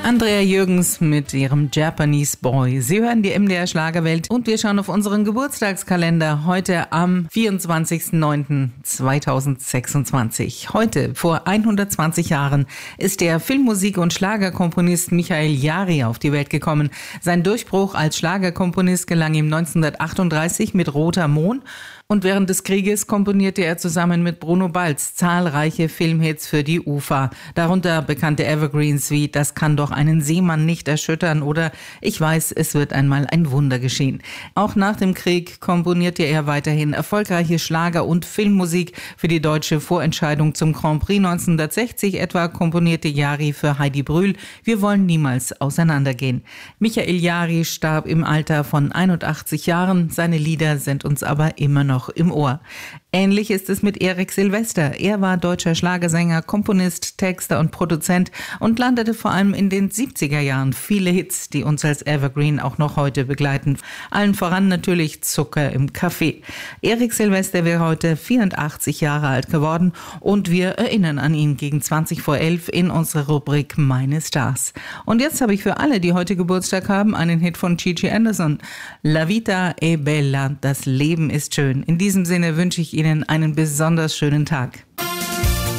Andrea Jürgens mit ihrem Japanese Boy. Sie hören die MDR Schlagerwelt und wir schauen auf unseren Geburtstagskalender heute am 24.09.2026. Heute, vor 120 Jahren, ist der Filmmusik- und Schlagerkomponist Michael Jari auf die Welt gekommen. Sein Durchbruch als Schlagerkomponist gelang ihm 1938 mit Roter Mohn. Und während des Krieges komponierte er zusammen mit Bruno Balz zahlreiche Filmhits für die UFA. Darunter bekannte Evergreens wie Das kann doch einen Seemann nicht erschüttern oder Ich weiß, es wird einmal ein Wunder geschehen. Auch nach dem Krieg komponierte er weiterhin erfolgreiche Schlager- und Filmmusik für die deutsche Vorentscheidung zum Grand Prix 1960 etwa komponierte Jari für Heidi Brühl Wir wollen niemals auseinandergehen. Michael Jari starb im Alter von 81 Jahren. Seine Lieder sind uns aber immer noch im Ohr. Ähnlich ist es mit Erik Silvester. Er war deutscher Schlagersänger, Komponist, Texter und Produzent und landete vor allem in den 70er Jahren viele Hits, die uns als Evergreen auch noch heute begleiten. Allen voran natürlich Zucker im Kaffee. Erik Silvester wäre heute 84 Jahre alt geworden und wir erinnern an ihn gegen 20 vor 11 in unserer Rubrik Meine Stars. Und jetzt habe ich für alle, die heute Geburtstag haben, einen Hit von Gigi Anderson. La vita è bella, das Leben ist schön. In diesem Sinne wünsche ich Ihnen einen besonders schönen Tag.